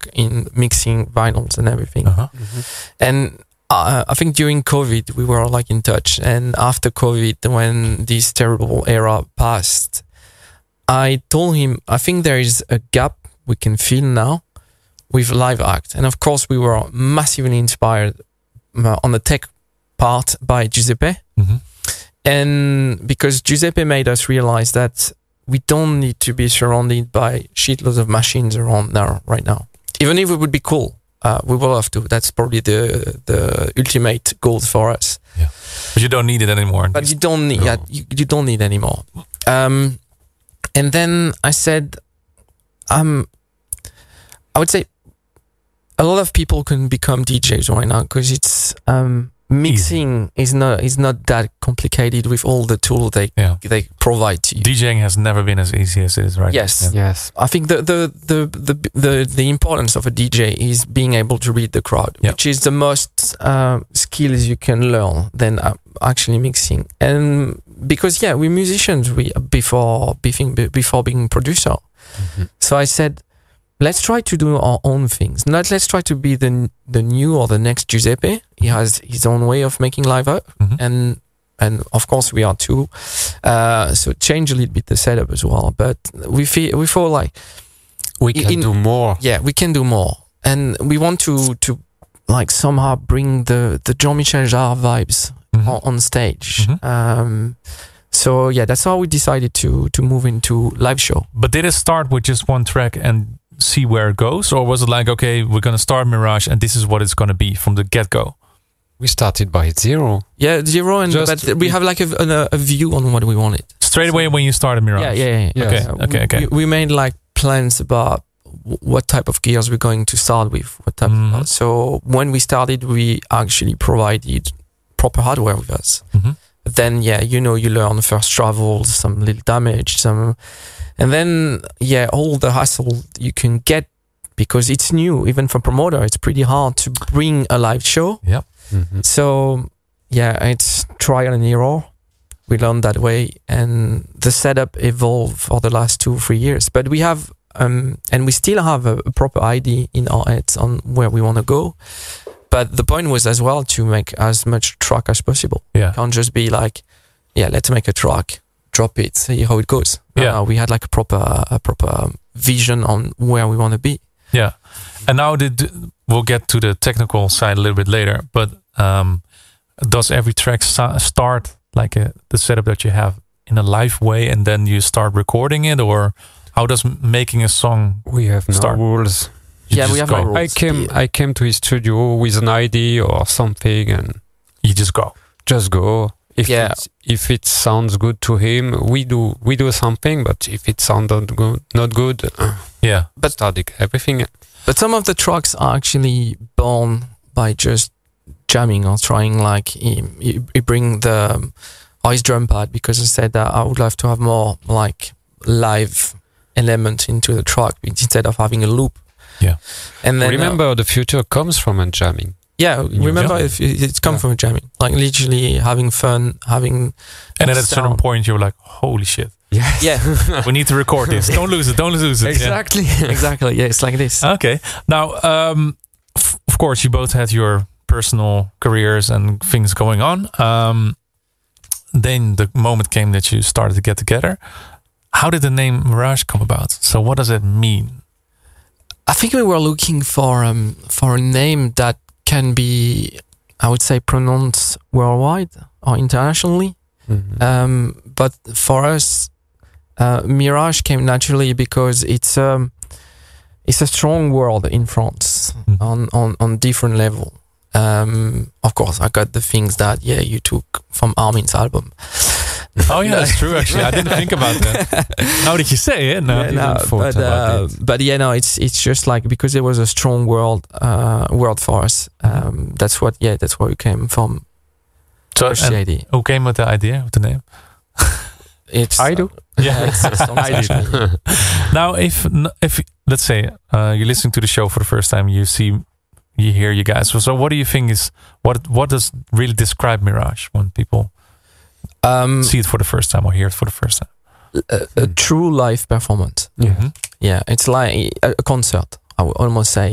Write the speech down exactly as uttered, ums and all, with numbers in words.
in mixing vinyls and everything. Uh-huh. Mm-hmm. And uh, I think during COVID, we were like in touch. And after COVID, when this terrible era passed, I told him, I think there is a gap we can fill now with live act. And of course, we were massively inspired uh, on the tech part by Giuseppe. Mm-hmm. And because Giuseppe made us realize that we don't need to be surrounded by shitloads of machines around now, right now. Even if it would be cool, uh, we will have to. That's probably the the ultimate goal for us. Yeah, but you don't need it anymore. But you don't need. No. Yeah, you, you don't need anymore. Um, and then I said, um, I would say, a lot of people can become D Js right now because it's um. Mixing Easy. is not is not that complicated with all the tools they yeah. they provide to you. DJing has never been as easy as it is right yes. now. Yeah. Yes. I think the the, the the the the importance of a D J is being able to read the crowd, yeah. which is the most uh, skills you can learn than uh, actually mixing. And because yeah, we're musicians, we before being before being producer. Mm-hmm. So I said, let's try to do our own things. Not let's try to be the the new or the next Giuseppe. He has his own way of making live up, mm-hmm. and and of course we are too. Uh, so change a little bit the setup as well. But we feel we feel like we can in, do more. Yeah, we can do more, and we want to to like somehow bring the the Jean-Michel Jarre vibes mm-hmm. on, on stage. Mm-hmm. Um, so yeah, that's how we decided to to move into live show. But did it start with just one track and see where it goes, or was it like, okay, we're gonna start Mirage and this is what it's gonna be from the get-go? We started by zero. Yeah, zero, and Just but we have like a, a, a view on what we wanted Straight away when you started Mirage? Yeah, yeah, yeah. Yeah. Okay, Uh, okay, okay. We, we made like plans about w- what type of gears we're going to start with. What type Mhm. of, so when we started, we actually provided proper hardware with us. Mm-hmm. Then yeah, you know, you learn the first travels, some little damage, some, and then yeah, all the hassle you can get because it's new. Even for promoter, it's pretty hard to bring a live show. Yep. Mm-hmm. So yeah, it's trial and error. We learned that way, and the setup evolved for the last two, three years. But we have, um, and we still have a, a proper idea in our heads on where we want to go. But the point was as well to make as much track as possible. Yeah. Can't just be like, yeah, let's make a track, drop it, see how it goes. Yeah. Uh, we had like a proper, a proper vision on where we want to be. Yeah. And now did, we'll get to the technical side a little bit later, but um, does every track sa- start like a, the setup that you have in a live way and then you start recording it, or how does m- making a song We have no start? rules. You Yeah, just we have go. no rules. I came I came to his studio with an idea or something and You just go. just go. If Yeah. it's, if it sounds good to him, we do we do something. But if it sounds not good, not good, uh, Yeah. but starting everything. But some of the tracks are actually born by just jamming or trying, like he, he, he bring the um, ice drum pad because I said that I would love to have more like live element into the track instead of having a loop. Yeah. And then Remember, uh, the future comes from a jamming. yeah, you remember jam. if it- it's come Yeah. from jamming, like literally having fun, having And then at a certain sound. point you're like, holy shit, Yes. Yeah, we need to record this. Don't lose it. Don't lose it. Yeah. Exactly. exactly. Yeah, it's like this. Okay. Now, um, f- of course, you both had your personal careers and things going on. Um, then the moment came that you started to get together. How did the name Mirage come about? So what does it mean? I think we were looking for um for a name that can be, I would say, pronounced worldwide or internationally. Mhm. Um, but for us, uh, Mirage came naturally because it's um it's a strong word in France Mhm. on on on different level. Um, of course, I got the things that yeah you took from Armin's album. Oh yeah, that's true. Actually, I didn't think about that. Now that you say it, no. Yeah, no, didn't thought but, about uh, it. but yeah, no, it's it's just like because it was a strong word, uh, word for us. Um, that's what, yeah, that's where we came from. So, First and idea. who came with the idea of the name? It's I do. Yeah. it's, it's I did. Now, if if let's say uh, you're listening to the show for the first time, you see, you hear you guys. So, so what do you think is what what does really describe Mirage when people um, see it for the first time or hear it for the first time? a, a true live performance. Yeah. Mhm. Yeah, it's like a, a concert. I would almost say